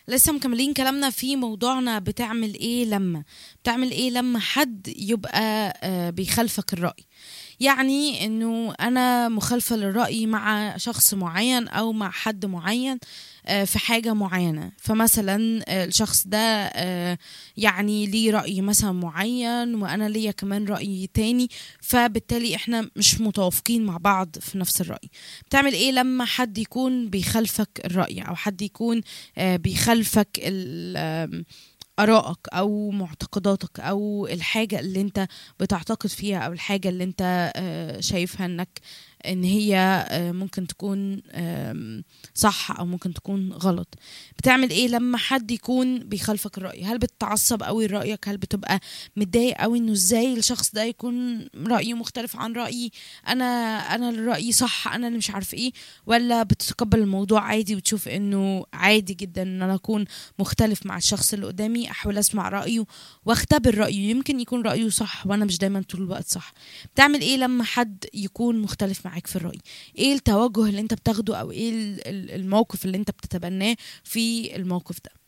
لسه مكملين كلامنا في موضوعنا. بتعمل ايه لما حد يبقى بيخالفك الرأي؟ يعني انه انا مخالفة للرأي مع شخص معين او مع حد معين في حاجة معينة. فمثلا الشخص ده يعني ليه رأي مثلا معين وانا ليا كمان رأي تاني، فبالتالي احنا مش متوافقين مع بعض في نفس الرأي. بتعمل ايه لما حد يكون بيخالفك الرأي او حد يكون بيخالفك آرائك أو معتقداتك أو الحاجة اللي أنت بتعتقد فيها أو الحاجة اللي أنت شايفها إن هي ممكن تكون صح أو ممكن تكون غلط؟ بتعمل إيه لما حد يكون بيخالفك الرأي؟ هل بتتعصب قوي لرأيك؟ هل بتبقى متضايق قوي إنه إزاي الشخص ده يكون رأيه مختلف عن رأيي؟ أنا الرأي صح، أنا اللي مش عارف إيه. ولا بتتقبل الموضوع عادي وتشوف إنه عادي جدا إن أنا أكون مختلف مع الشخص اللي قدامي، احاول اسمع رايه واختبر رايه، يمكن يكون رايه صح وانا مش دايما طول الوقت صح. بتعمل ايه لما حد يكون مختلف معاك في الراي؟ ايه التوجه اللي انت بتاخده او ايه الموقف اللي انت بتتبناه في الموقف ده؟